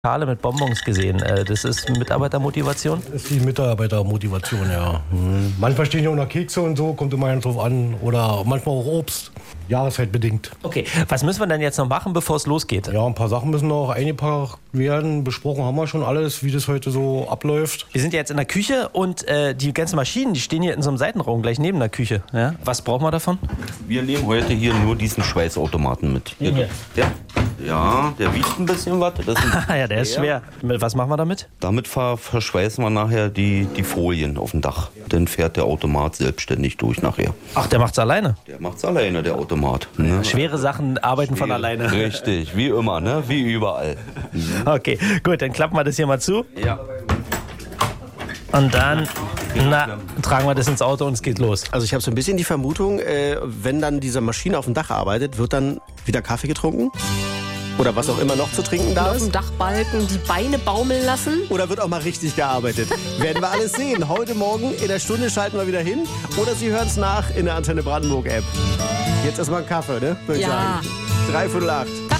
Schale mit Bonbons gesehen. Das ist Mitarbeitermotivation? Das ist die Mitarbeitermotivation, ja. Manchmal stehen ja auch noch Kekse und so, kommt immer ganz drauf an. Oder manchmal auch Obst, jahreszeitbedingt. Okay, was müssen wir denn jetzt noch machen, bevor es losgeht? Ja, ein paar Sachen müssen noch eingepackt werden. Besprochen haben wir schon alles, wie das heute so abläuft. Wir sind ja jetzt in der Küche und die ganzen Maschinen, die stehen hier in so einem Seitenraum gleich neben der Küche. Ja? Was brauchen wir davon? Wir nehmen heute hier nur diesen Schweißautomaten mit. Hier. Ja, der wiegt ein bisschen was. Das ist Ja, der ist schwer. Was machen wir damit? Damit verschweißen wir nachher die Folien auf dem Dach. Dann fährt der Automat selbstständig durch nachher. Ach, der macht's alleine? Der macht's alleine, der Automat. Ne? Schwere Sachen arbeiten von alleine. Richtig, wie immer, ne? Wie überall. Okay, gut, dann klappen wir das hier mal zu. Ja. Und dann tragen wir das ins Auto und es geht los. Also ich habe so ein bisschen die Vermutung, wenn dann diese Maschine auf dem Dach arbeitet, wird dann wieder Kaffee getrunken? Oder was auch immer noch zu trinken da Auf ist? dem Dachbalken die Beine baumeln lassen. Oder wird auch mal richtig gearbeitet? Werden wir alles sehen. Heute Morgen in der Stunde schalten wir wieder hin. Oder Sie hören es nach in der Antenne Brandenburg App. Jetzt erstmal einen Kaffee, ne? Würde ich sagen. 7:45.